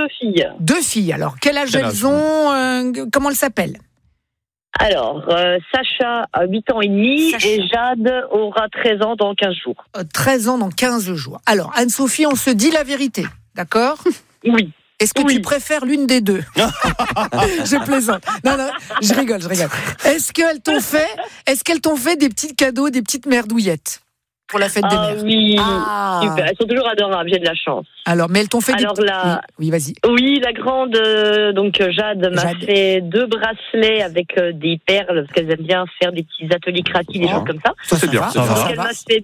filles. 2 filles. Alors, quel âge elles ont comment elles s'appellent? Alors, Sacha a 8 ans et demi et Jade aura 13 ans dans 15 jours. 13 ans dans 15 jours. Alors, Anne-Sophie, on se dit la vérité, d'accord? Oui. Est-ce que tu préfères l'une des deux? Je plaisante. Non, je rigole. Est-ce qu'elles t'ont fait des petits cadeaux, des petites merdouillettes pour la fête des mères? Oui, super. Elles sont toujours adorables, j'ai de la chance. Alors, mais elles t'ont fait Oui, vas-y. Oui, la grande, Jade m'a fait 2 bracelets avec des perles, parce qu'elles aiment bien faire des petits ateliers créatifs, des choses comme ça. Ça, c'est bien. Donc, elle m'a fait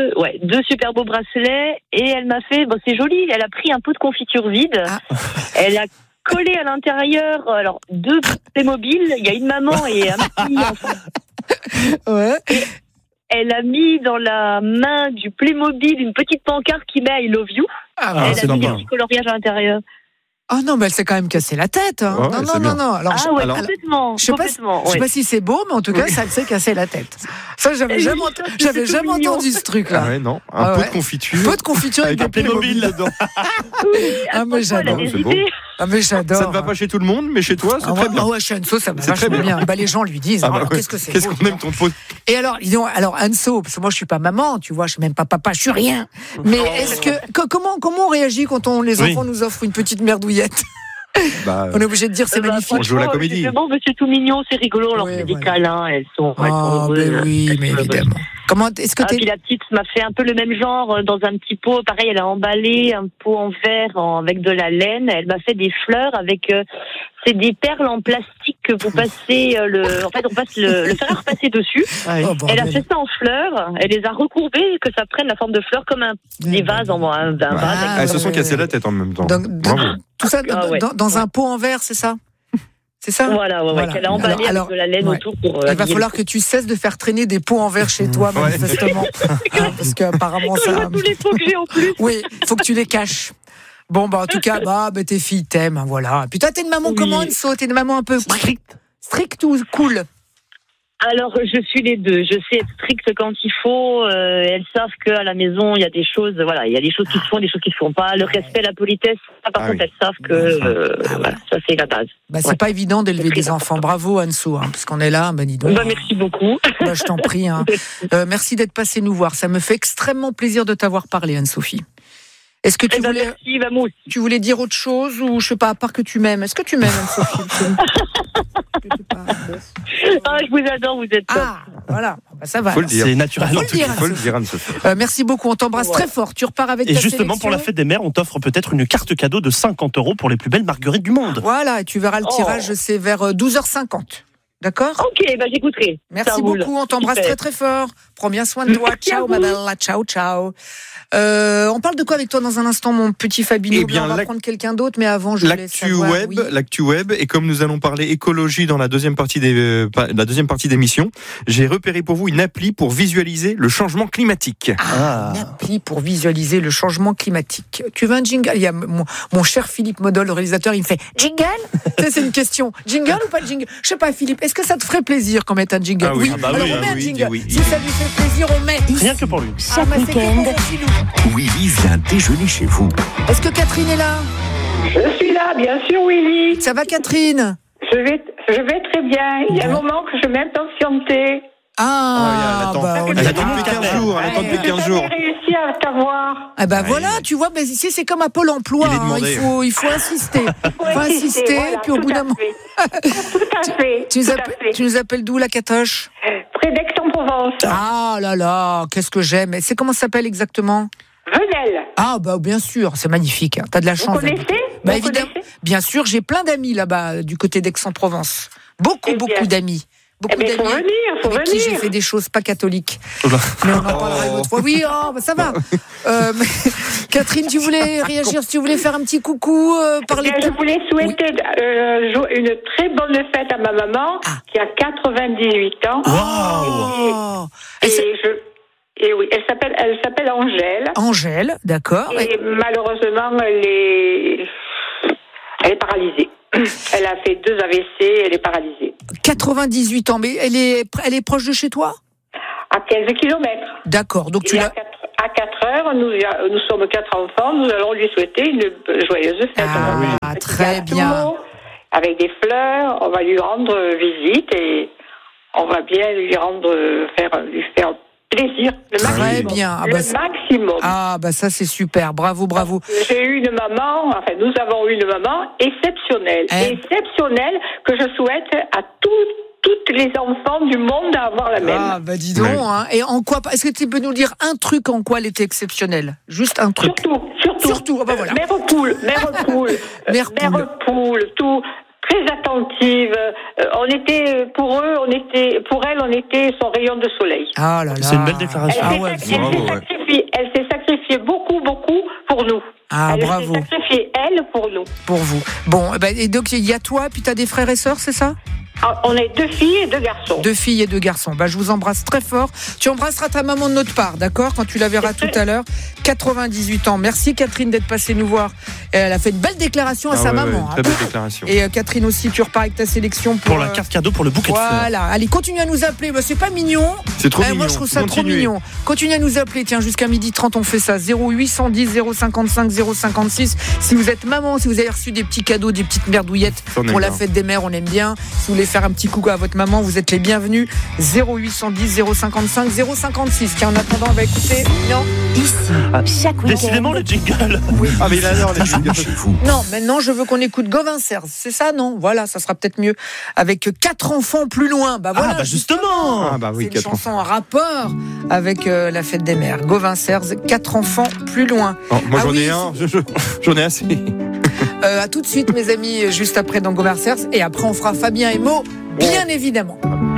2 super beaux bracelets, et elle m'a fait, c'est joli, elle a pris un pot de confiture vide, elle a collé à l'intérieur, 2 Playmobil, il y a une maman et un petit enfant. Ouais. Elle a mis dans la main du Playmobil une petite pancarte qui met I love you. Elle a mis des petits coloriages à l'intérieur. Ah non, mais elle s'est quand même cassé la tête. Hein. Non. Alors, complètement. Je sais pas si c'est beau, mais en tout cas, ça s'est cassé la tête. Ça, j'avais jamais entendu ce truc-là. Ah ouais, non. Un pot de confiture. Pot de confiture avec un Playmobil dedans. Mais j'adore. Mais j'adore. Ça ne va pas chez tout le monde, mais chez toi, c'est très bien. Ah ouais, chez Anso, ça va vachement bien. Les gens lui disent, qu'est-ce que c'est beau. Qu'est-ce qu'on aime ton pot? Et alors, Anso, parce que moi, je suis pas maman, tu vois, je suis même pas papa, je suis rien. Mais comment on réagit quand les enfants nous offrent une petite merdouillette? On est obligé de dire c'est magnifique. On joue à la comédie. C'est bon, mais c'est tout mignon, c'est rigolo. On leur fait des câlins, elles sont heureuses. Oui, mais évidemment. Puis la petite m'a fait un peu le même genre dans un petit pot. Pareil, elle a emballé un pot en verre avec de la laine. Elle m'a fait des fleurs avec. C'est des perles en plastique que vous passez on passe le fer à repasser dessus. Elle a fait ça en fleurs. Elle les a recourbées que ça prenne la forme de fleurs comme des vases un vase. Elles se sont cassées la tête en même temps. Tout ça dans un pot en verre, c'est ça? C'est ça? Voilà. Qu'elle a emballé avec de la laine autour pour. Il va falloir que tu cesses de faire traîner des pots en verre chez toi, manifestement. Parce qu'apparemment ça. Tous les pots que j'ai en plus. Oui, faut que tu les caches. Bon, en tout cas, tes filles t'aiment, voilà. Puis toi, t'es une maman comment, Anso? T'es une maman un peu stricte ou cool? Alors, je suis les deux. Je sais être stricte quand il faut. Elles savent qu'à la maison, il y a des choses, il y a des choses qui se font, des choses qui se font pas. Le respect, la politesse, ça, par contre, elles savent que, ça, c'est la base. C'est pas évident d'élever des enfants. Bravo, Anso, parce qu'on est là, dis donc. Merci beaucoup. Je t'en prie, merci d'être passé nous voir. Ça me fait extrêmement plaisir de t'avoir parlé, Anne-Sophie. Est-ce que tu voulais dire autre chose ou je sais pas, à part que tu m'aimes? Est-ce que tu m'aimes, Anne-Sophie? Je vous adore, vous êtes top. Voilà, ça va. Faut le dire. C'est naturel. Faut le dire, Anne-Sophie. Merci beaucoup, on t'embrasse très fort. Tu repars avec ta sélection. Et justement, pour la fête des mères, on t'offre peut-être une carte cadeau de 50 € pour les plus belles marguerites du monde. Voilà, et tu verras le tirage, c'est vers 12h50. D'accord? Ok, j'écouterai. Merci beaucoup, on t'embrasse très très fort. Prends bien soin de toi. Ciao, ma belle. Ciao. On parle de quoi avec toi dans un instant, mon petit Fabino? On va prendre quelqu'un d'autre, mais avant, je voulais savoir... L'actu web, et comme nous allons parler écologie dans la deuxième partie d'émission, j'ai repéré pour vous une appli pour visualiser le changement climatique. Une appli pour visualiser le changement climatique. Tu veux un jingle? Il y a mon cher Philippe Modol, le réalisateur, il me fait jingle? C'est une question. Jingle ou pas de jingle? Je sais pas, Philippe, est-ce que ça te ferait plaisir qu'on mette un jingle? Alors on met un jingle. Si ça lui fait plaisir, on met. Rien que pour lui. Chaque week-end, Willy vient déjeuner chez vous. Est-ce que Catherine est là? Je suis là, bien sûr, Willy. Ça va, Catherine? Je vais très bien. Il y a un moment que je m'impatientais. Elle attend depuis 15 jours. J'ai réussi à t'avoir. Voilà, tu vois, mais ici c'est comme à Pôle emploi. Il faut insister. Puis au bout d'un moment. Tout à fait. Tu nous appelles d'où, la Catoche? Près d'Aix-en-Provence. Ah là là, qu'est-ce que j'aime. C'est comment ça s'appelle exactement? Venelle. Bien sûr, c'est magnifique. T'as de la chance. Vous connaissez? Évidemment. Bien sûr, j'ai plein d'amis là-bas du côté d'Aix-en-Provence. Beaucoup d'amis. Beaucoup d'amis avec qui j'ai fait des choses pas catholiques. Mais on en parlera une autre fois. Oui, ça va. Catherine, tu voulais réagir, tu voulais faire un petit coucou, parler. Je voulais souhaiter une très bonne fête à ma maman qui a 98 ans. Wow. Et oui, elle s'appelle Angèle. Angèle, d'accord. Et malheureusement, elle est paralysée. Elle a fait 2 AVC, elle est paralysée. 98 ans, mais elle est proche de chez toi? À 15 kilomètres. D'accord, donc tu l'as... À 4 heures, nous sommes 4 enfants, nous allons lui souhaiter une joyeuse fête. Très bien. Avec des fleurs, on va lui rendre visite et on va bien lui faire plaisir, le maximum. Très bien. Maximum. Ah, bah ça c'est super. Bravo. J'ai eu une maman, nous avons eu une maman exceptionnelle. Exceptionnelle que je souhaite à toutes les enfants du monde à avoir la même. Ah, bah dis donc. Hein. Et en quoi, est-ce que tu peux nous dire un truc en quoi elle était exceptionnelle? Juste un truc. Surtout. Bah voilà. Mère poule, tout. Très attentive. Pour elle, on était son rayon de soleil. Ah là là. C'est une belle déclaration. Elle s'est sacrifiée beaucoup pour nous. Ah, bravo. Elle s'est sacrifiée, elle, pour nous. Pour vous. Bon, et donc il y a toi, puis tu as des frères et sœurs, c'est ça? On est 2 filles et 2 garçons. 2 filles et 2 garçons. Je vous embrasse très fort. Tu embrasseras ta maman de notre part, d'accord? Quand tu la verras tout à l'heure. 98 ans. Merci Catherine d'être passée nous voir. Elle a fait une belle déclaration à sa maman. Très belle déclaration. Et Catherine aussi, tu repars avec ta sélection pour la carte cadeau pour le bouquet de fleurs. Voilà. Allez, continue à nous appeler. C'est pas mignon. C'est trop mignon. Moi, je trouve ça trop mignon. Continue à nous appeler. Tiens, jusqu'à 12h30, on fait ça. 0810 055 056. Si vous êtes maman, si vous avez reçu des petits cadeaux, des petites merdouillettes pour la fête des mères, on aime bien. Si vous voulez faire un petit coucou à votre maman, vous êtes les bienvenus. 0810 055 056. Tiens, en attendant, on va écouter. Non. Ici, chaque week-end. Décidément, le jingle. Oui. Ah, mais il adore les jingles. Non, maintenant, je veux qu'on écoute Gauvin Serres. C'est ça, non? Voilà, ça sera peut-être mieux. Avec 4 enfants plus loin. Voilà. Justement. C'est une chanson en rapport avec la fête des mères. Gauvin Serres, 4 enfants plus loin. Moi, j'en ai un. J'en ai assez. À tout de suite, mes amis, juste après dans Gauvin Serres. Et après, on fera Fabien et Mo, bien évidemment.